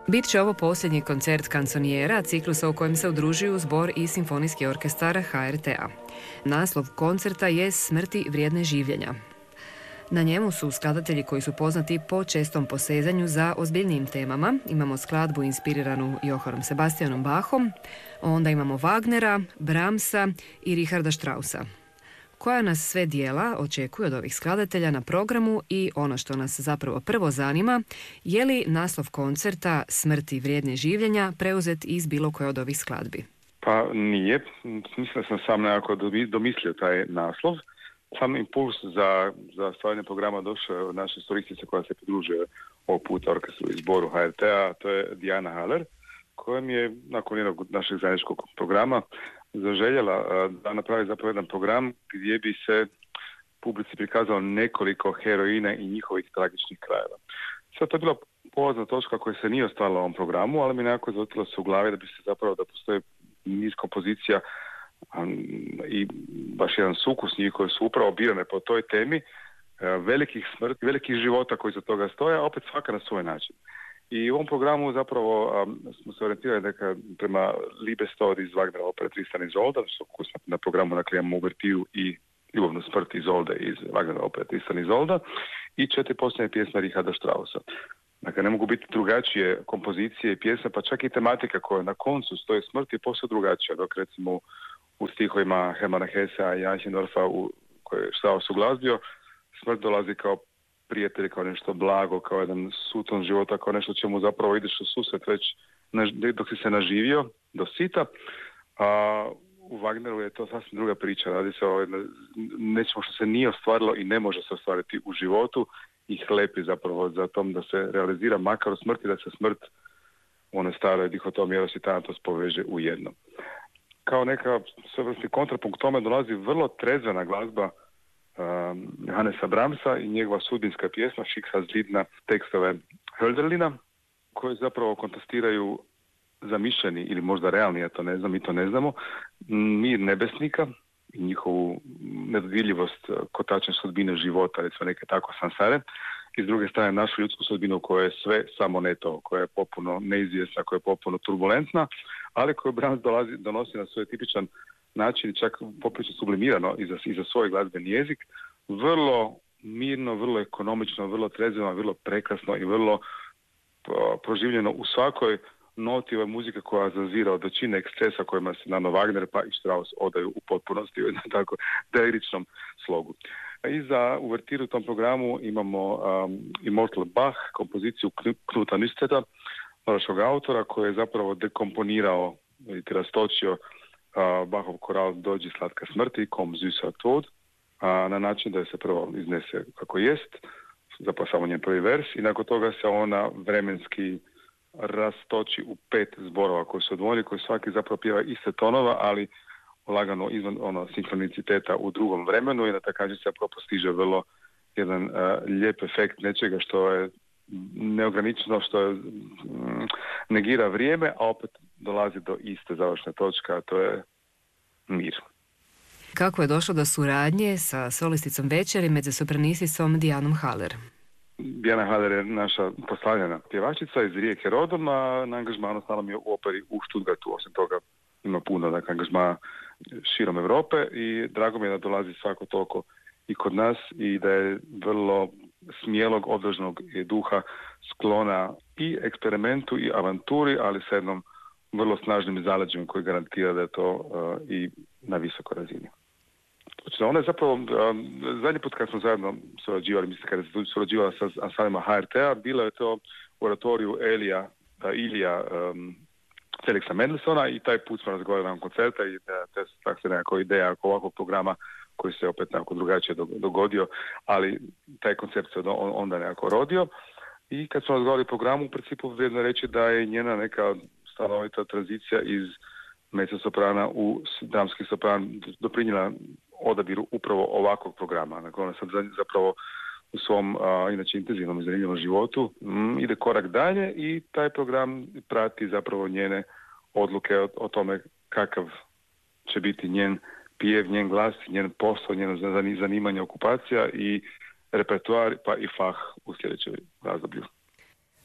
Bit će ovo posljednji koncert kanconijera, ciklusa u kojem se udružuju zbor i simfonijski orkestar HRT-a. Naslov koncerta je Smrti vrijedne življenja. Na njemu su skladatelji koji su poznati po čestom posezanju za ozbiljnijim temama. Imamo skladbu inspiriranu Johannom Sebastianom Bachom, onda imamo Wagnera, Brahmsa i Richarda Straussa. Koja nas sve dijela očekuje od ovih skladatelja na programu i ono što nas zapravo prvo zanima, je li naslov koncerta Smrti vrijedne življenja preuzet iz bilo koje od ovih skladbi? Pa nije. Mislim da sam sam nekako domislio taj naslov. Sam impuls za stvaranje programa došao je od naše solistice koja se pridružuje ovog puta orkestru i zboru HRT-a, to je Diana Haller, kojem je nakon jednog našeg zajedničkog programa zaželjela da napravi zapravo jedan program gdje bi se publici prikazalo nekoliko heroina i njihovih tragičnih krajeva. Sad to je bila polazna točka koja se nije ostvarila u ovom programu, ali mi nekako zavrtilo se u glavi da bi se zapravo da postoji niz kompozicija i baš jedan sukus njih koji su upravo birane po toj temi, velikih smrti, velikih života koji za toga stoje, a opet svaka na svoj način. I u ovom programu zapravo smo se orijentirali prema Liebestod iz Wagnera opere Tristan i Izolda, koji smo na programu imamo Uvertiju i Ljubavnu smrt Izolde iz Wagnera opere Tristan i Izolda i 4 posljednje pjesme Richarda Straussa. Dakle, ne mogu biti drugačije kompozicije i pjesme, pa čak i tematika koja na koncu stoji smrt je posve drugačija, dok recimo u stihovima Hermana Hessa i Eichendorfa koje je Strauss uglazbio, smrt dolazi kao prijatelj, kao nešto blago, kao jedan suton života, kao nešto čemu zapravo ideš u susret već dok si se naživio do sita. A u Wagneru je to sasvim druga priča. Radi se o nečemu što se nije ostvarilo i ne može se ostvariti u životu i hlepi zapravo za tom da se realizira makar u smrti, da se smrt u one staroj dihotomiji eros i thanatos poveže u jedno. Kao neka svojevrsni kontrapunkt tome dolazi vrlo trezvena glazba Johannesa Brahmsa i njegova sudbinska pjesma Schicksalslied na tekstove Hölderlina, koje zapravo kontrastiraju zamišljeni ili možda realni, ja to ne znam, mi to ne znamo, mir nebesnika i njihovu nedodirljivost kotačne sudbine života, recimo neke tako sansare, i s druge strane našu ljudsku sudbinu koja je sve samo ne to, koja je popuno neizvjesna, koja je popuno turbulentna, ali koju Brahms donosi na svoj tipičan način, čak poprilično sublimirano i za svoj glazbeni jezik, vrlo mirno, vrlo ekonomično, vrlo trezveno, vrlo prekrasno i vrlo proživljeno u svakoj noti ove muzike koja zazira od većine ekscesa kojima se Nano Wagner pa i Strauss odaju u potpunosti u jednom tako deliričnom slogu. I za uvertiru u tom programu imamo Immortal Bach, kompoziciju Knuta Nystedta, norveškog autora, koji je zapravo dekomponirao i rastočio Bachov koral Dođi slatka smrti, Kom süßer Tod, na način da se prvo iznese kako jest, zapravo samo njen prvi vers, i nakon toga se ona vremenski rastoči u 5 zborova koji su odvojeni, koji svaki zapravo pjeva iste tonova, ali lagano izvan sinkroniciteta u drugom vremenu, i na taj način se zapravo postiže vrlo jedan lijep efekt nečega što je neograničeno, što je, negira vrijeme, a opet dolazi do iste završne točke, a to je mir. Kako je došlo do suradnje sa solisticom večeri mezzosopranisticom Dianom Haller? Diana Haller je naša proslavljena pjevačica iz Rijeke rodom, a na angažmanu stala mi je u operi u Stuttgartu. Osim toga ima puno angažmana širom Europe i drago mi je da dolazi svako toliko i kod nas i da je vrlo smijelog, odvažnog duha, sklona i eksperimentu i avanturi, ali sa jednom vrlo snažnim zaleđem koji garantira da je to i na visokoj razini. Ona je zapravo, zadnji put kad smo zajedno surađivali, mislim kada se surađivala sa ansamblima HRT-a, bilo je to u oratoriju Ilija Felixa Mendelssohna, i taj put smo razgovarali nakon koncerta i tako se nekako ideja oko ovakvog programa koji se opet nekako drugačije dogodio, ali taj koncept se onda nekako rodio. I kad smo razgovarali o programu, u principu vrijedno reći da je njena neka stanovita tranzicija iz mezzosoprana u dramski sopran doprinijela odabiru upravo ovakvog programa. Dakle, ona sad zapravo u svom inače intenzivnom i zanimljivom životu ide korak dalje i taj program prati zapravo njene odluke o tome kakav će biti njen pjev, njen glas, njen posao, njeno zanimanje, okupacija i repertoar, pa i fah u sljedećoj razdoblju.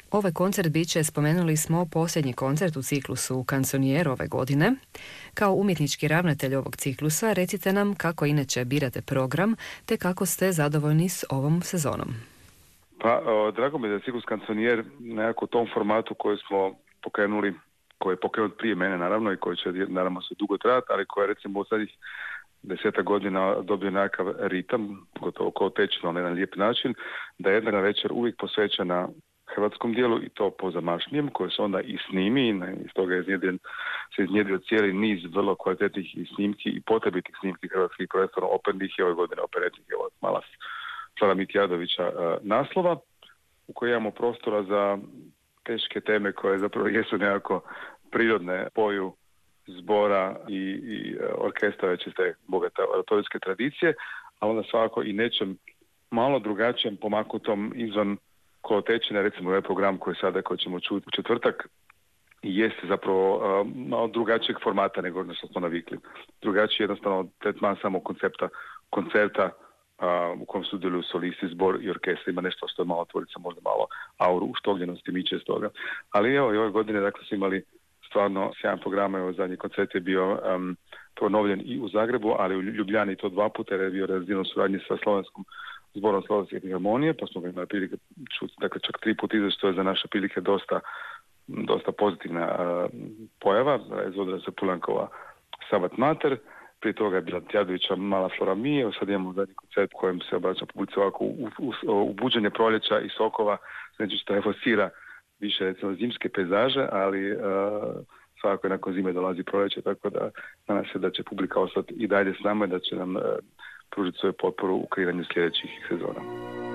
Ovaj koncert bit će, spomenuli smo, posljednji koncert u ciklusu Canzoniere ove godine. Kao umjetnički ravnatelj ovog ciklusa, recite nam kako inače birate program, te kako ste zadovoljni s ovom sezonom. Pa, drago mi je da ciklus Canzoniere nekako u tom formatu koji smo pokrenuli, koji je pokrenut prije mene naravno i koji će naravno se dugo trajati, ali koji je recimo u zadnjih 10 godina dobio nekakav ritam, gotovo kao tečno na jedan lijep način, da je jedna večer uvijek posvećena hrvatskom dijelu i to pozamašnijem, koje se onda i snimi, iz toga je iznjedrio cijeli niz vrlo kvalitetnih i snimki i potrebitih snimki hrvatskih, prvenstveno opernih i ove godine operetnih, evo mala Flora Mitjadovića naslova, u kojoj imamo prostora za teške teme koje zapravo jesu nekako prirodne poju zbora i orkestra već iz te bogate oratorijske tradicije, a onda svakako i nečem malo drugačijem pomakutom izvan kolotečine, recimo ovaj program koji ćemo čuti u četvrtak, jeste zapravo malo drugačijeg formata nego što smo navikli. Drugačiji jednostavno tretman samo koncerta u kojem sudjeluju solisti, zbor i orkestra. Ima nešto što je malo tvorica, možda malo auru uštogljenosti miče iz toga. Ali evo i ove godine dakle su imali stvarno sjajan program. Evo zadnji koncert je bio ponovljen i u Zagrebu, ali u Ljubljani to 2 puta jer je bio realiziran u suradnji sa Slovenskom zborom Slovenske filharmonije, pa smo ga imali prilike čuti, dakle čak 3 puta izaći, što je za naše prilike dosta pozitivna pojava. Izvodila se Pulankova Sabat Mater, prije toga je bila Tjadovića Mala Flora Mije, sad imamo zadnji koncert kojem se obraća publici ovako u buđenje proljeća i sokova, znači što evocira više recimo zimske pejzaže, ali svakako je nakon zime dolazi proljeće, tako da nadam se da će publika ostati i dalje s nama i da će nam pružiti svoju potporu u kreiranju sljedećih sezona.